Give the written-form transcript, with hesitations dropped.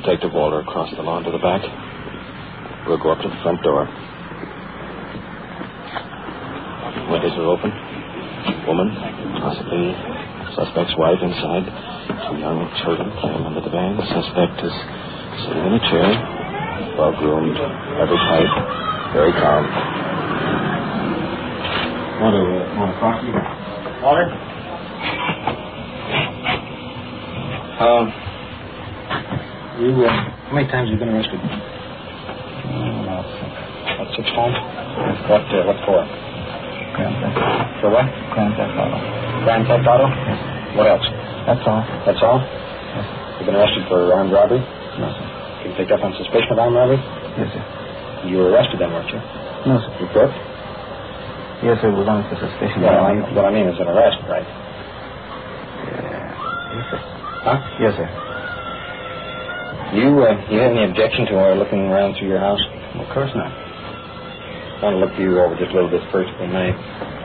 Detective Walter across the lawn to the back. We'll go up to the front door. Windows are open. Woman, possibly suspect's wife inside. 2 young children playing under the van. The suspect is sitting in a chair. Well-groomed, average height, very calm. Want to talk to you? Walter? How many times have you been arrested? About 6 times? What for? Grand Theft. For what? Grand Theft Auto. Grand Theft Auto? Yes. What else? That's all. That's all? Yes. You've been arrested for armed robbery? No, sir. You picked up on suspicion of armed robbery? Yes, sir. You were arrested then, weren't you? No, sir. You crooked? Yes, sir. It was on for suspicion. Well, what I mean is an arrest, right? Yes, sir. Huh? Yes, sir. You have any objection to our looking around through your house? Of course not. I want to look you over just a little bit first, if we may.